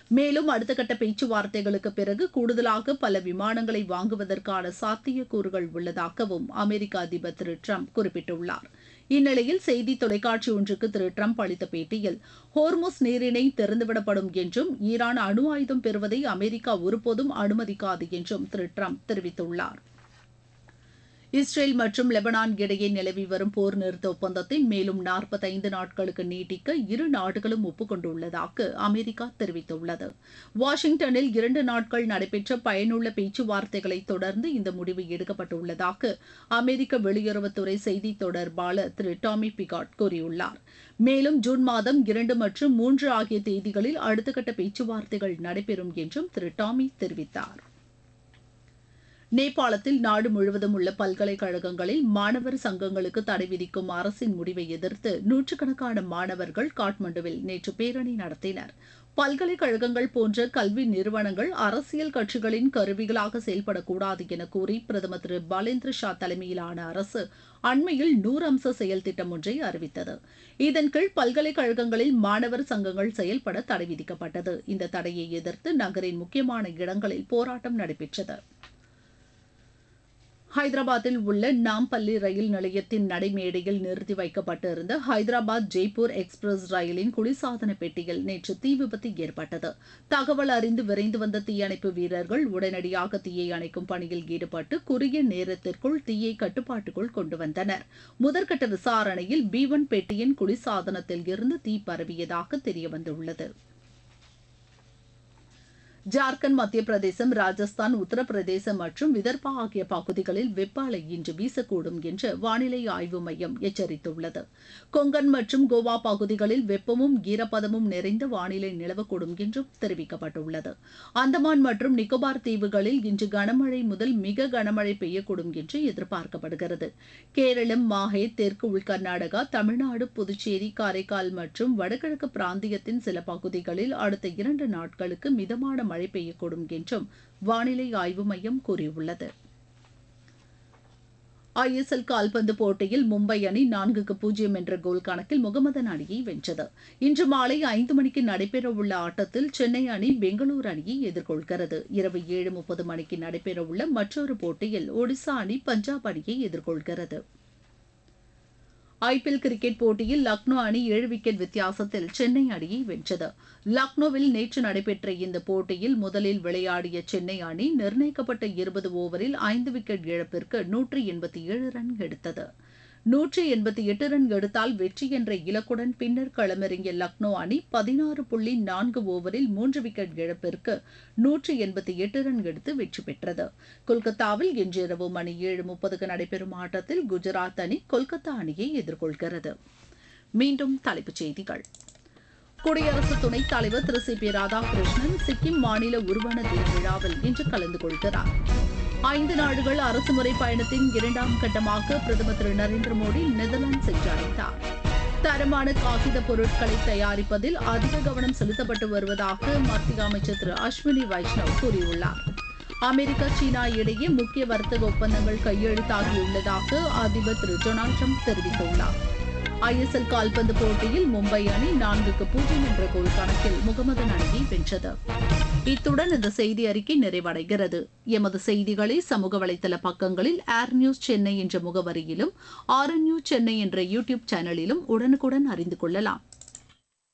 மேலும் அடுத்த கட்ட பேச்சுவார்த்தைகளுக்கு பிறகு கூடுதலாக பல விமானங்களை வாங்குவதற்கான சாத்தியக்கூறுகள் உள்ளதாகவும் அமெரிக்க அதிபர் திரு டிரம்ப் குறிப்பிட்டுள்ளார். இந்நிலையில் செய்தி தொலைக்காட்சி ஒன்றுக்கு திரு டிரம்ப் அளித்த பேட்டியில் ஹோர்முஸ் நீரிணை திறந்துவிடப்படும் என்றும் ஈரான் அணு ஆயுதம் பெறுவதை அமெரிக்கா ஒருபோதும் அனுமதிக்காது என்றும் திரு டிரம்ப் தெரிவித்துள்ளார். இஸ்ரேல் மற்றும் லெபனான் இடையே நிலவி வரும் போர் நிறுத்த ஒப்பந்தத்தை மேலும் 45 நாட்களுக்கு நீட்டிக்க இரு நாடுகளும் ஒப்புக்கொண்டுள்ளதாக அமெரிக்கா தெரிவித்துள்ளது. வாஷிங்டனில் 2 நாட்கள் நடைபெற்ற பயனுள்ள பேச்சுவார்த்தைகளை தொடர்ந்து இந்த முடிவு எடுக்கப்பட்டுள்ளதாக அமெரிக்க வெளியுறவுத்துறை செய்தி தொடர்பாளர் திரு டாமி பிகாட் கூறியுள்ளார். மேலும் ஜூன் மாதம் 2 மற்றும் 3 ஆகிய தேதிகளில் அடுத்த கட்ட பேச்சுவார்த்தைகள் நடைபெறும் என்றும் திரு டாமி தெரிவித்தார். நேபாளத்தில் நாடு முழுவதும் உள்ள பல்கலைக்கழகங்களில் மாணவர் சங்கங்களுக்கு தடை விதிக்கும் அரசின் முடிவை எதிர்த்து நூற்றுக்கணக்கான மாணவர்கள் காட்மண்டுவில் நேற்று பேரணி நடத்தினர். பல்கலைக்கழகங்கள் போன்ற கல்வி நிறுவனங்கள் அரசியல் கட்சிகளின் கருவிகளாக செயல்படக்கூடாது என கூறி பிரதமர் திரு பாலேந்திர ஷா தலைமையிலான அரசு அண்மையில் 100 அம்ச செயல் திட்டம் ஒன்றை அறிவித்தது. இதன் கீழ் பல்கலைக்கழகங்களில் மாணவர் சங்கங்கள் செயல்பட தடை விதிக்கப்பட்டது. இந்த தடையை எதிர்த்து நகரின் முக்கியமான இடங்களில் போராட்டம் நடைபெற்றது. ஹைதராபாத்தில் உள்ள நாம்பள்ளி ரயில் நிலையத்தின் நடைமேடையில் நிறுத்தி வைக்கப்பட்டிருந்த ஹைதராபாத் ஜெய்ப்பூர் எக்ஸ்பிரஸ் ரயிலின் குளிர்சாதன பெட்டியில் நேற்று தீ விபத்து ஏற்பட்டது. தகவல் அறிந்து விரைந்து வந்த தீயணைப்பு வீரர்கள் உடனடியாக தீயை அணைக்கும் பணியில் ஈடுபட்டு குறுகிய நேரத்திற்குள் தீயை கட்டுப்பாட்டுக்குள் கொண்டு வந்தனர். முதற்கட்ட விசாரணையில் B1 பெட்டியின் குளிர்சாதனத்தில் இருந்து தீ பரவியதாக தெரியவந்துள்ளது. ஜார்க்கண்ட், மத்திய பிரதேசம், ராஜஸ்தான், உத்தரப்பிரதேசம் மற்றும் விதர்பா ஆகிய பகுதிகளில் வெப்ப அலை இன்று வீசக்கூடும் என்று வானிலை ஆய்வு மையம் எச்சரித்துள்ளது. கொங்கன் மற்றும் கோவா பகுதிகளில் வெப்பமும் ஈரப்பதமும் நிறைந்த வானிலை நிலவக்கூடும் என்றும் தெரிவிக்கப்பட்டுள்ளது. அந்தமான் மற்றும் நிக்கோபார் தீவுகளில் இன்று கனமழை முதல் மிக கனமழை பெய்யக்கூடும் என்று எதிர்பார்க்கப்படுகிறது. கேரளம், மாஹே, தெற்கு உள் கர்நாடகா, தமிழ்நாடு, புதுச்சேரி, காரைக்கால் மற்றும் வடகிழக்கு பிராந்தியத்தின் சில பகுதிகளில் அடுத்த 2 நாட்களுக்கு மிதமான மழை பெய்யக்கூடும் என்றும் வானிலை ஆய்வு மையம் கூறியுள்ளது. ISL கால்பந்து போட்டியில் மும்பை அணி 4-0 என்ற கோல் கணக்கில் முகமதன் அணியை வென்றது. இன்று மாலை 5 மணிக்கு நடைபெறவுள்ள ஆட்டத்தில் சென்னை அணி பெங்களூரு அணியை எதிர்கொள்கிறது. இரவு 7:30 மணிக்கு நடைபெறவுள்ள மற்றொரு போட்டியில் ஒடிசா அணி பஞ்சாப் அணியை எதிர்கொள்கிறது. IPL கிரிக்கெட் போட்டியில் லக்னோ அணி 7 விக்கெட் வித்தியாசத்தில் சென்னை அணியை வென்றது. லக்னோவில் நேற்று நடைபெற்ற இந்த போட்டியில் முதலில் விளையாடிய சென்னை அணி நிர்ணயிக்கப்பட்ட 20 ஓவரில் 5 விக்கெட் இழப்பிற்கு 187 ரன் எடுத்தது. 188 ரன் எடுத்தால் வெற்றி என்ற இலக்குடன் பின்னர் களமிறங்கிய லக்னோ அணி 16.4 ஓவரில் 3 விக்கெட் இழப்பிற்கு 188 ரன் எடுத்து வெற்றி பெற்றது. கொல்கத்தாவில் இன்றிரவு மணி 7:30க்கு நடைபெறும் ஆட்டத்தில் குஜராத் அணி கொல்கத்தா அணியை எதிர்கொள்கிறது. மீண்டும் தலைப்புச் செய்திகள். குடியரசு துணைத் தலைவர் திரு CP ராதாகிருஷ்ணன் சிக்கிம் மாநில உருவன தின விழாவில் இன்று கலந்து கொள்கிறார். 5 நாடுகள் அரசுமுறை பயணத்தின் 2ஆம் கட்டமாக பிரதமர் திரு நரேந்திர மோடி நெதர்லாந்து சென்றடைந்தார். தரமான காகித பொருட்களை தயாரிப்பதில் அதிக கவனம் செலுத்தப்பட்டு வருவதாக மத்திய அமைச்சர் திரு அஸ்வினி வைஷ்ணவ் கூறியுள்ளார். அமெரிக்கா, சீனா இடையே முக்கிய வர்த்தக ஒப்பந்தங்கள் கையெழுத்தாகியுள்ளதாக அதிபர் திரு டொனால்டு டிரம்ப் தெரிவித்துள்ளார். ISL கால்பந்து போட்டியில் மும்பை அணி 4-0 என்ற கோல் கணக்கில் முகமதன் அணியை வென்றது. இத்துடன் இந்த செய்தி அறிக்கை நிறைவடைகிறது. எமது செய்திகளை சமூக வலைதள பக்கங்களில் ஏர் நியூஸ் சென்னை என்ற முகவரியிலும், RN நியூஸ் சென்னை என்ற யூடியூப் சேனலிலும் உடனுக்குடன் அறிந்து கொள்ளலாம்.